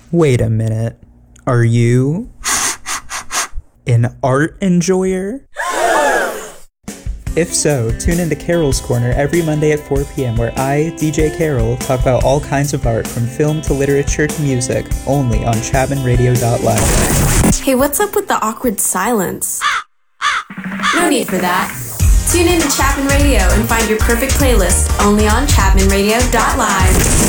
Wait a minute. Are you an art enjoyer? If so, tune into Carol's Corner every Monday at 4 p.m. where I, DJ Carol, talk about all kinds of art from film to literature to music, only on ChapmanRadio.live. Hey, what's up with the awkward silence? No need for that. Tune in to Chapman Radio and find your perfect playlist only on ChapmanRadio.live.